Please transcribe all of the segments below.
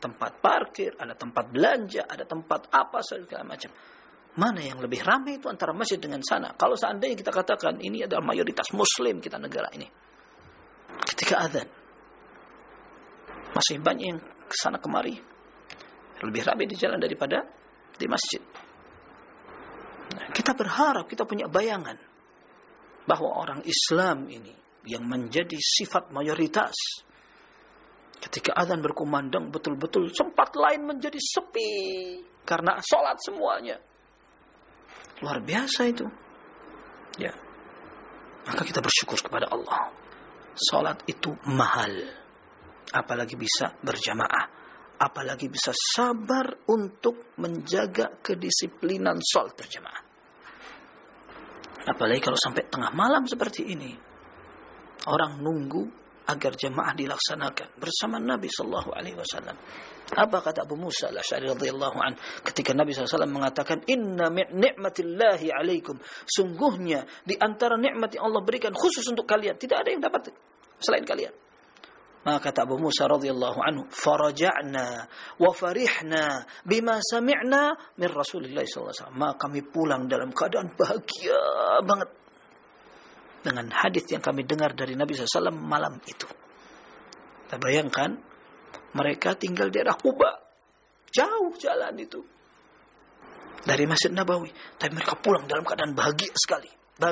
tempat parkir, ada tempat belanja, ada tempat apa segala macam. Mana yang lebih ramai itu antara masjid dengan sana. Kalau seandainya kita katakan ini adalah mayoritas muslim kita negara ini. Ketika azan, masih banyak yang kesana kemari. Lebih ramai di jalan daripada di masjid. Nah, kita berharap, kita punya bayangan bahwa orang Islam ini yang menjadi sifat mayoritas. Ketika azan berkumandang, betul-betul tempat lain menjadi sepi karena sholat semuanya. Luar biasa itu. Ya. Maka kita bersyukur kepada Allah. Sholat itu mahal. Apalagi bisa berjamaah. Apalagi bisa sabar untuk menjaga kedisiplinan sholat berjamaah. Apalagi kalau sampai tengah malam seperti ini. Orang nunggu agar jamaah dilaksanakan bersama Nabi sallallahu alaihi wasallam. Apa kata Abu Musa al-Asy'ari radhiyallahu an ketika Nabi SAW mengatakan inna ni'matillahi alaikum, sungguhnya di antara nikmat yang Allah berikan khusus untuk kalian, tidak ada yang dapat selain kalian. Maka kata Abu Musa radhiyallahu anhu, faraja'na wa farihna bima sami'na min Rasulillah sallallahu alaihi wasallam. Maka kami pulang dalam keadaan bahagia banget dengan hadis yang kami dengar dari Nabi SAW malam itu. Kita bayangkan, mereka tinggal di daerah Quba, jauh jalan itu dari Masjid Nabawi, tapi mereka pulang dalam keadaan bahagia sekali.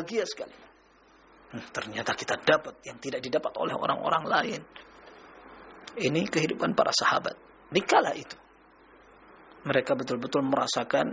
Ternyata kita dapat yang tidak didapat oleh orang-orang lain. Ini kehidupan para sahabat. Di kala itu, mereka betul-betul merasakan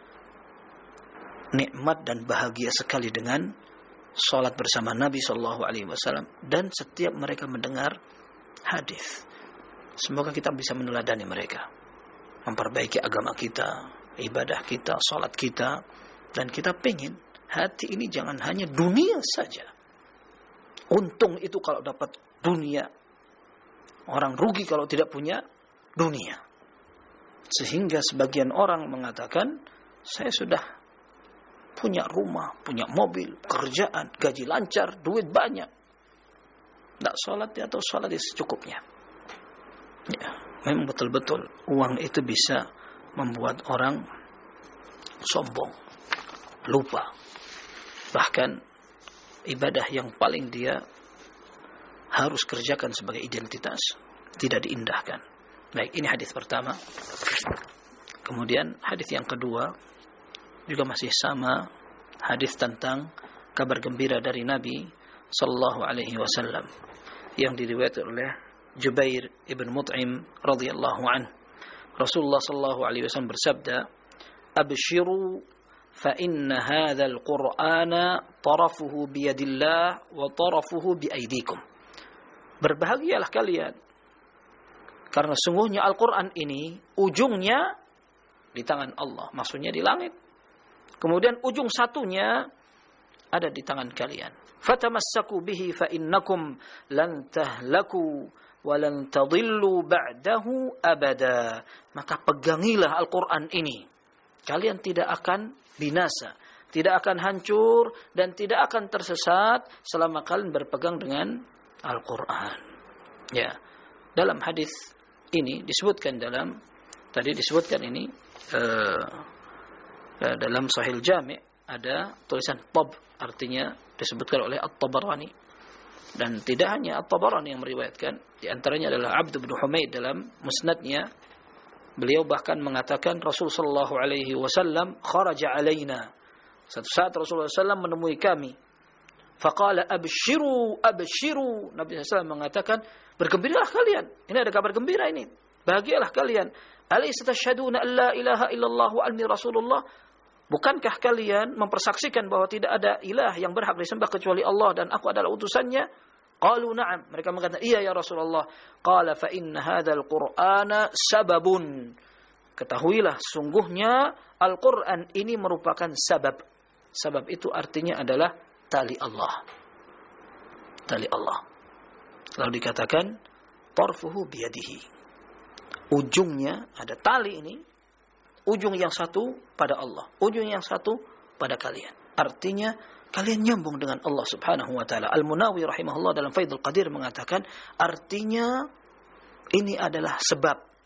nikmat dan bahagia sekali dengan sholat bersama Nabi Sallallahu Alaihi Wasallam, dan setiap mereka mendengar hadis. Semoga kita bisa meneladani mereka, memperbaiki agama kita, ibadah kita, sholat kita, dan kita pengen hati ini jangan hanya dunia saja. Untung itu kalau dapat dunia, orang rugi kalau tidak punya dunia. Sehingga sebagian orang mengatakan, saya sudah punya rumah, punya mobil, pekerjaan, gaji lancar, duit banyak. Tidak sholat atau sholat secukupnya. Ya, memang betul-betul uang itu bisa membuat orang sombong, lupa. Bahkan ibadah yang paling dia harus kerjakan sebagai identitas tidak diindahkan. Baik, ini hadis pertama. Kemudian hadis yang kedua juga masih sama, hadis tentang kabar gembira dari Nabi sallallahu alaihi wasallam yang diriwayatkan oleh Jubair ibn Mut'im radhiyallahu anhu. Rasulullah sallallahu alaihi wasallam bersabda, "Abshiru fa inna hadzal Qur'ana tarafuhu bi yadillah wa tarafuhu bi aydikum." Berbahagialah kalian karena sungguhnya Al-Qur'an ini ujungnya di tangan Allah, maksudnya di langit. Kemudian ujung satunya ada di tangan kalian. Fatamassaku bihi fa innakum lan tahlaku wa lan tadillu ba'dahu abada. Maka pegangilah Al-Qur'an ini. Kalian tidak akan binasa, tidak akan hancur dan tidak akan tersesat selama kalian berpegang dengan Al-Qur'an. Ya. Dalam hadis ini disebutkan dalam Sahih Jami' ada tulisan tab, artinya disebutkan oleh At-Tabarani. Dan tidak hanya At-Tabarani yang meriwayatkan, di antaranya adalah Abd bin Humaid dalam musnadnya. Beliau bahkan mengatakan Rasul sallallahu alaihi wasallam kharaja alaina. Satu saat Rasulullah SAW menemui kami. Faqala abshiru. Nabi SAW mengatakan, bergembiralah kalian. Ini ada kabar gembira ini. Bahagialah kalian. Alaysa tashhaduna an la ilaha illallah wa anni rasulullah? Bukankah kalian mempersaksikan bahwa tidak ada ilah yang berhak disembah kecuali Allah dan aku adalah utusannya? Qalu na'am. Mereka mengatakan, iya ya Rasulullah. Qala fa inna hadzal Qur'ana sababun. Ketahuilah sungguhnya Al-Qur'an ini merupakan sabab. Sabab itu artinya adalah tali Allah. Tali Allah. Lalu dikatakan tarfuhu biyadihi. Ujungnya ada tali ini. Ujung yang satu pada Allah, ujung yang satu pada kalian. Artinya kalian nyambung dengan Allah Subhanahu wa taala. Al-Munawi rahimahullah dalam Faidul Qadir mengatakan artinya ini adalah sebab